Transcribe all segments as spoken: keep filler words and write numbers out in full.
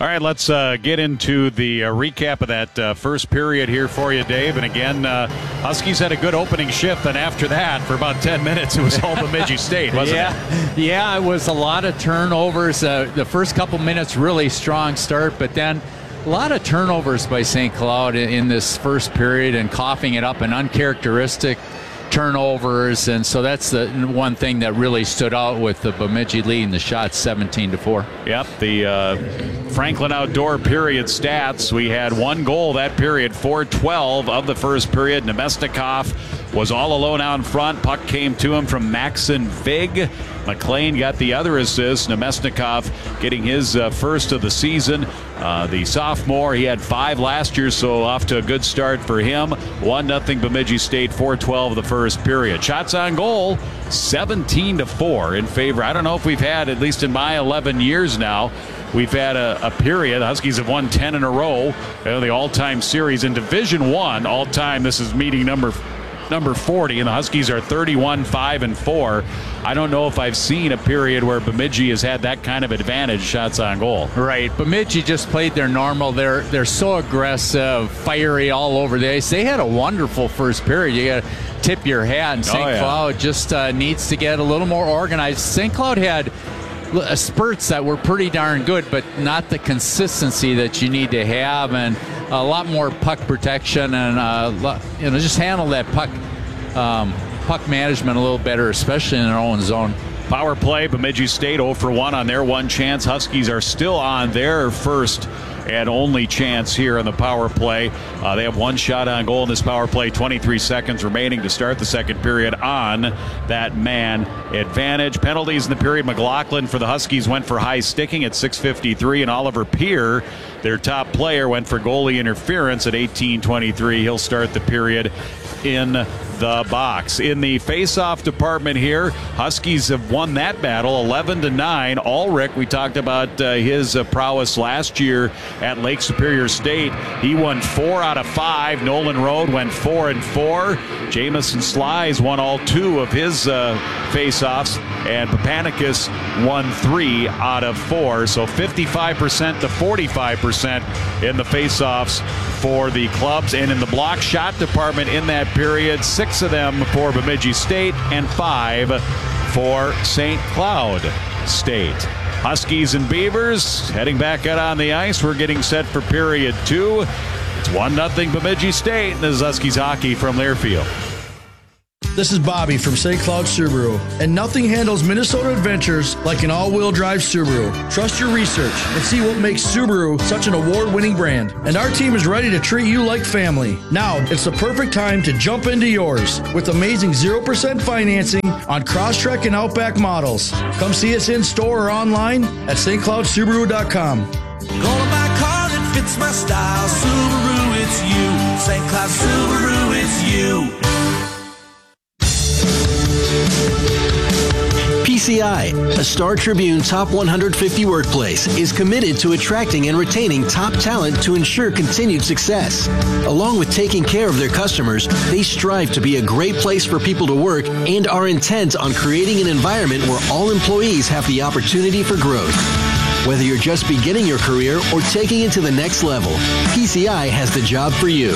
All right, let's uh, get into the uh, recap of that uh, first period here for you, Dave. And again, uh, Huskies had a good opening shift, and after that, for about ten minutes, it was all Bemidji State, wasn't yeah. it? Yeah, it was a lot of turnovers. Uh, the first couple minutes, really strong start, but then a lot of turnovers by Saint Cloud in, in this first period and coughing it up, and uncharacteristic turnovers, and so that's the one thing that really stood out with the Bemidji leading the shot seventeen to four. Yep, the uh, Franklin Outdoor period stats. We had one goal that period, four twelve of the first period. Nemesnikov was all alone out in front. Puck came to him from Maxon Vig. McLean got the other assist. Nemesnikov getting his uh, first of the season. Uh, the sophomore, he had five last year, so off to a good start for him. one nothing Bemidji State, four twelve the first period. Shots on goal, seventeen to four in favor. I don't know if we've had, at least in my eleven years now, we've had a, a period. The Huskies have won ten in a row. Uh, the all-time series in Division One, all-time. This is meeting number number forty, and the Huskies are thirty-one five and four. I don't know if I've seen a period where Bemidji has had that kind of advantage, shots on goal. Right. Bemidji just played their normal. They're they're so aggressive, fiery all over the ice. They had a wonderful first period. You got to tip your hat, and Saint Oh, yeah. Cloud just uh, needs to get a little more organized. Saint Cloud had uh, spurts that were pretty darn good, but not the consistency that you need to have, and a lot more puck protection, and uh, you know, just handle that puck um, puck management a little better, especially in their own zone. Power play, Bemidji State oh for one on their one chance. Huskies are still on their first and only chance here on the power play. Uh, they have one shot on goal in this power play, twenty-three seconds remaining to start the second period on that man advantage. Penalties in the period. McLaughlin for the Huskies went for high sticking at six fifty-three, and Oliver Peer, their top player, went for goalie interference at eighteen twenty-three. He'll start the period in the box. In the face-off department here, Huskies have won that battle eleven to nine. Ulrich, we talked about uh, his uh, prowess last year at Lake Superior State. He won four out of five. Nolan Road went four and four. Jamison Slies won all two of his uh, face-offs, and Papanicus won three out of four. So fifty-five percent to forty-five percent in the face-offs for the clubs. And in the block shot department in that period, six of them for Bemidji State and five for Saint Cloud State. Huskies and Beavers heading back out on the ice. We're getting set for period two. It's one nothing Bemidji State, and this is Huskies hockey from Learfield. This is Bobby from Saint Cloud Subaru, and nothing handles Minnesota adventures like an all-wheel drive Subaru. Trust your research and see what makes Subaru such an award-winning brand. And our team is ready to treat you like family. Now, it's the perfect time to jump into yours with amazing zero percent financing on Crosstrek and Outback models. Come see us in-store or online at S T Cloud Subaru dot com. Gonna buy a car that fits my style. Subaru, it's you. Saint Cloud Subaru, it's you. P C I, a Star Tribune Top one hundred fifty workplace, is committed to attracting and retaining top talent to ensure continued success. Along with taking care of their customers, they strive to be a great place for people to work and are intent on creating an environment where all employees have the opportunity for growth. Whether you're just beginning your career or taking it to the next level, P C I has the job for you.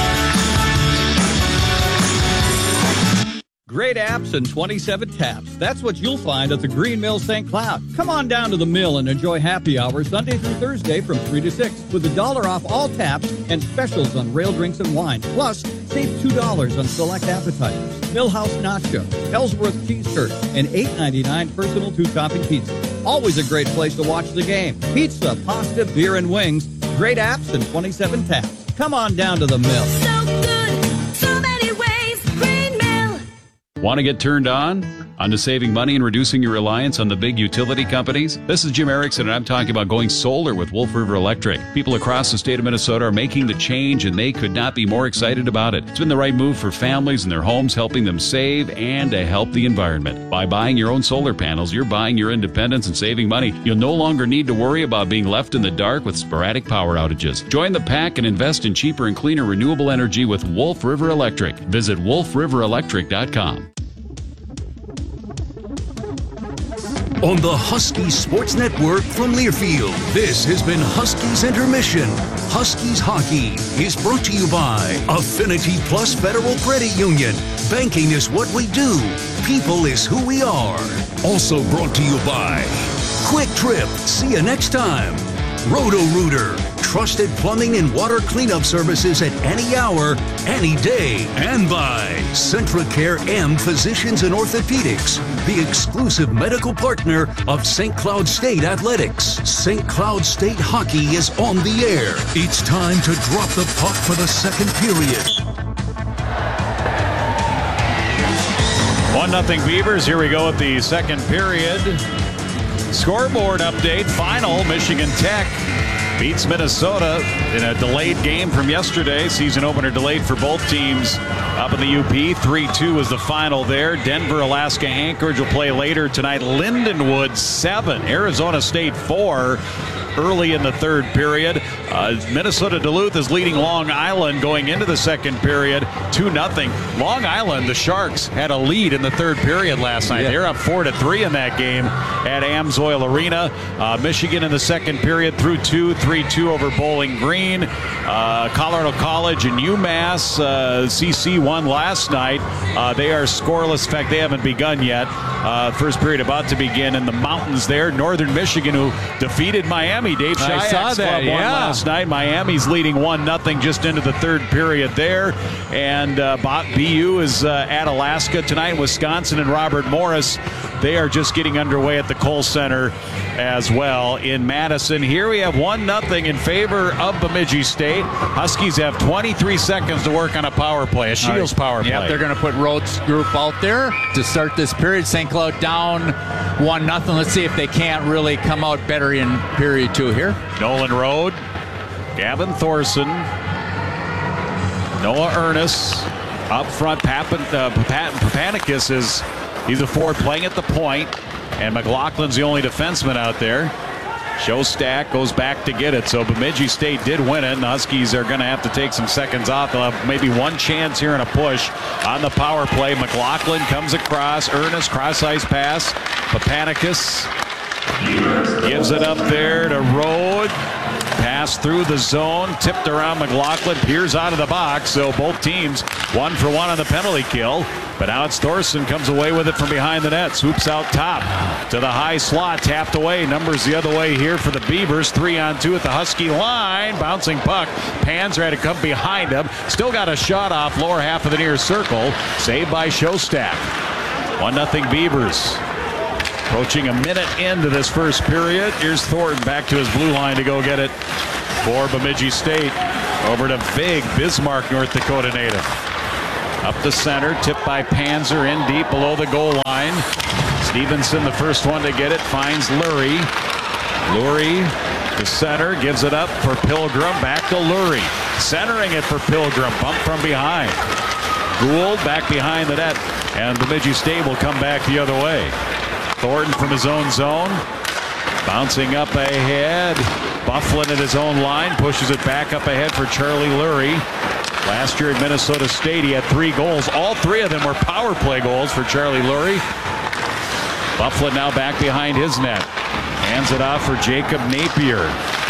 Great apps and twenty-seven taps. That's what you'll find at the Green Mill Saint Cloud. Come on down to the mill and enjoy happy hour Sunday through Thursday from three to six with a dollar off all taps and specials on rail drinks and wine. Plus, save two dollars on select appetizers, Millhouse Nacho, Ellsworth Cheese Curd, and eight ninety-nine personal two-topping pizza. Always a great place to watch the game. Pizza, pasta, beer, and wings. Great apps and twenty-seven taps. Come on down to the mill. So good, so many ways, Green Mill. Want to get turned on? Onto saving money and reducing your reliance on the big utility companies? This is Jim Erickson, and I'm talking about going solar with Wolf River Electric. People across the state of Minnesota are making the change, and they could not be more excited about it. It's been the right move for families and their homes, helping them save and to help the environment. By buying your own solar panels, you're buying your independence and saving money. You'll no longer need to worry about being left in the dark with sporadic power outages. Join the pack and invest in cheaper and cleaner renewable energy with Wolf River Electric. Visit wolf river electric dot com. on the Huskies Sports Network from Learfield. This has been Huskies Intermission. Huskies Hockey is brought to you by Affinity Plus Federal Credit Union. Banking is what we do. People is who we are. Also brought to you by Quick Trip. See you next time. Roto-Rooter. Trusted plumbing and water cleanup services at any hour, any day. And by Centracare M Physicians and Orthopedics, the exclusive medical partner of Saint Cloud State Athletics. Saint Cloud State Hockey is on the air. It's time to drop the puck for the second period. one nothing Beavers. Here we go at the second period. Scoreboard update. Final, Michigan Tech beats Minnesota in a delayed game from yesterday. Season opener delayed for both teams up in the U P. three two is the final there. Denver, Alaska Anchorage will play later tonight. Lindenwood seven, Arizona State four. Early in the third period. Uh, Minnesota Duluth is leading Long Island going into the second period, two nothing. Long Island, the Sharks, had a lead in the third period last night. Yeah. They're up four to three in that game at Amsoil Arena. Uh, Michigan in the second period through two, three two over Bowling Green. Uh, Colorado College and UMass, uh, C C won last night. Uh, they are scoreless. In fact, they haven't begun yet. Uh, first period about to begin in the mountains there. Northern Michigan, who defeated Miami. Dave I saw that, Club won yeah. last night. Miami's leading one nothing just into the third period there. And uh, B U is uh, at Alaska tonight. Wisconsin and Robert Morris, they are just getting underway at the Kohl Center as well in Madison. Here we have one nothing in favor of Bemidji State. Huskies have twenty-three seconds to work on a power play, a Shields power play. Yep, they're going to put Rhodes Group out there to start this period. Saint Cloud down one nothing. Let's see if they can't really come out better in period two here. Nolan Rode, Gavin Thorson, Noah Ernest up front. Papan, uh, Papanicus is he's a forward playing at the point, and McLaughlin's the only defenseman out there. Showstack goes back to get it. So Bemidji State did win it, and the Huskies are going to have to take some seconds off. They'll have maybe one chance here in a push on the power play. McLaughlin comes across. Ernest, cross-ice pass. Papanicus gives it up there to Rode. Pass through the zone, tipped around McLaughlin, peers out of the box. So both teams one for one on the penalty kill. But now it's Thorson comes away with it from behind the net. Swoops out top to the high slot, tapped away. Numbers the other way here for the Beavers. Three on two at the Husky line. Bouncing puck. Panzer had to come behind him. Still got a shot off lower half of the near circle. Saved by Showstack. one nothing Beavers. Approaching a minute into this first period. Here's Thornton back to his blue line to go get it for Bemidji State. Over to Vig, Bismarck, North Dakota native. Up the center, tipped by Panzer in deep below the goal line. Stevenson, the first one to get it, finds Lurie. Lurie to center, gives it up for Pilgrim, back to Lurie. Centering it for Pilgrim, bump from behind. Gould back behind the net, and Bemidji State will come back the other way. Thornton from his own zone, bouncing up ahead. Bufflin at his own line, pushes it back up ahead for Charlie Lurie. Last year at Minnesota State, he had three goals. All three of them were power play goals for Charlie Lurie. Bufflin now back behind his net. Hands it off for Jacob Napier.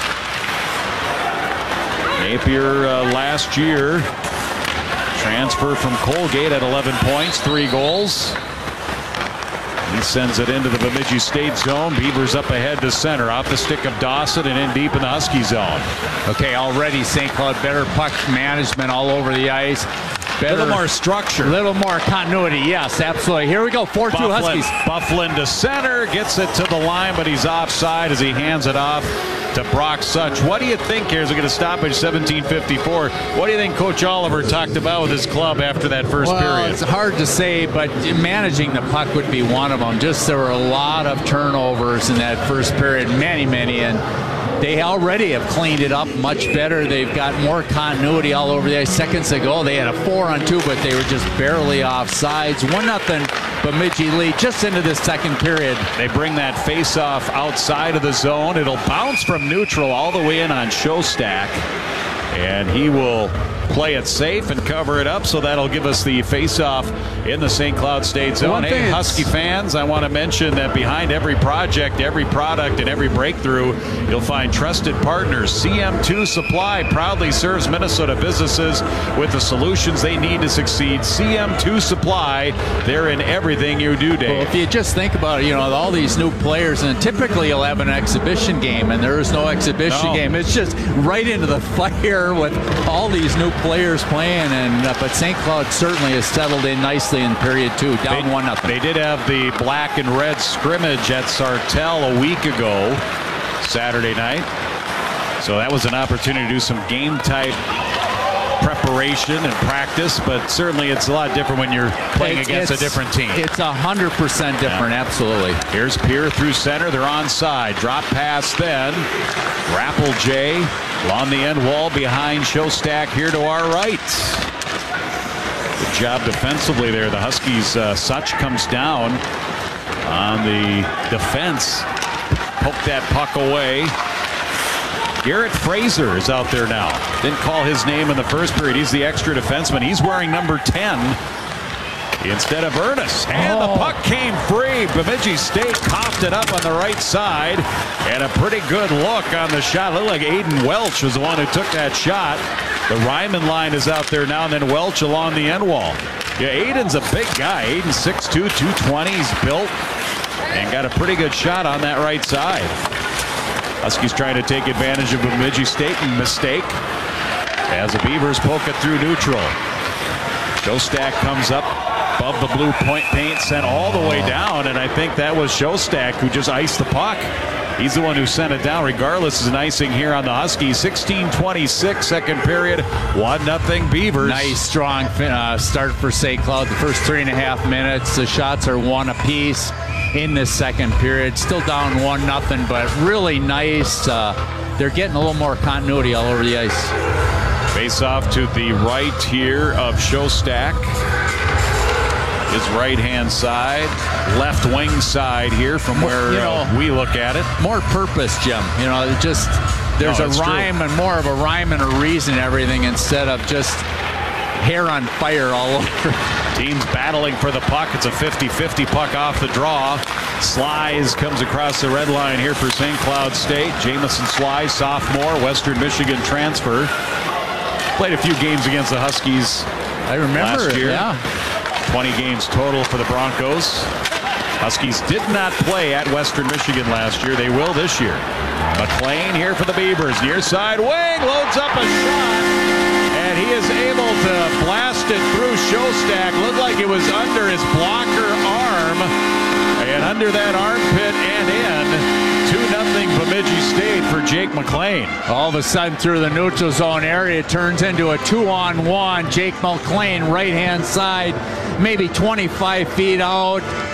Napier uh, last year, transfer from Colgate at eleven points, three goals. He sends it into the Bemidji State zone. Beavers up ahead to center. Off the stick of Dawson and in deep in the Husky zone. Okay, already Saint Cloud better puck management all over the ice. A little more structure. A little more continuity. Yes, absolutely. Here we go. four two Huskies. Bufflin to center. Gets it to the line, but he's offside as he hands it off to Brock Such. What do you think here as we get a stoppage seventeen fifty-four? What do you think Coach Oliver talked about with his club after that first well, period? It's hard to say, but managing the puck would be one of them. Just there were a lot of turnovers in that first period. Many, many. And they already have cleaned it up much better. They've got more continuity all over the ice. Seconds ago, they had a four on two, but they were just barely off sides. One nothing Bemidji lead just into the second period. They bring that face-off outside of the zone. It'll bounce from neutral all the way in on Showstack. And he will play it safe and cover it up, so that'll give us the face-off in the Saint Cloud State zone. One Hey, Husky fans, I want to mention that behind every project, every product, and every breakthrough, you'll find trusted partners. C M two Supply proudly serves Minnesota businesses with the solutions they need to succeed. C M two Supply, they're in everything you do, Dave. Well, if you just think about it, you know, all these new players, and typically you'll have an exhibition game, and there is no exhibition No. game. It's just right into the fire with all these new players playing, and uh, but Saint Cloud certainly has settled in nicely in period two, down They- one nothing. They did have the black and red scrimmage at Sartell a week ago, Saturday night. So that was an opportunity to do some game type preparation and practice, but certainly it's a lot different when you're playing It's- against a it's- different team. It's a hundred percent different, Yeah. absolutely. Here's Pierre through center. They're onside. Drop pass then. Grapple J along the end wall behind Showstack here to our right. Good job defensively there. The Huskies, uh, Such comes down on the defense. Poke that puck away. Garrett Fraser is out there now. Didn't call his name in the first period. He's the extra defenseman. He's wearing number ten instead of Ernest. And Oh. the puck came free. Bemidji State coughed it up on the right side. And a pretty good look on the shot. Looked like Aiden Welch was the one who took that shot. The Ryman line is out there now, and then Welch along the end wall. Yeah, Aiden's a big guy. Aiden's six two, two twenty. He's built and got a pretty good shot on that right side. Huskies trying to take advantage of Bemidji State and mistake as the Beavers poke it through neutral. Showstack comes up above the blue point paint, sent all the way down, and I think that was Showstack who just iced the puck. He's the one who sent it down. Regardless, is an icing here on the Huskies. sixteen twenty-six, second period, one nothing Beavers. Nice, strong uh, start for Saint Cloud. The first three and a half minutes, the shots are one apiece in this second period. Still down one nothing, but really nice. Uh, they're getting a little more continuity all over the ice. Face off to the right here of Showstack. His right-hand side, left wing side here from where You know, uh, we look at it. More purpose, Jim. You know, it just there's No, a it's rhyme true. and more of a rhyme and a reason to everything instead of just hair on fire all over. Teams battling for the puck. It's a fifty fifty puck off the draw. Slies comes across the red line here for Saint Cloud State. Jamison Slies, sophomore, Western Michigan transfer. Played a few games against the Huskies I remember last it, year. yeah. twenty games total for the Broncos. Huskies did not play at Western Michigan last year. They will this year. McLean here for the Beavers. Near side wing, loads up a shot. And he is able to blast it through Showstack. Looked like it was under his blocker arm. And under that armpit and in. two nothing Bemidji State for Jake McLean. All of a sudden through the neutral zone area, it turns into a two-on-one. Jake McLean, right-hand side, maybe twenty-five feet out.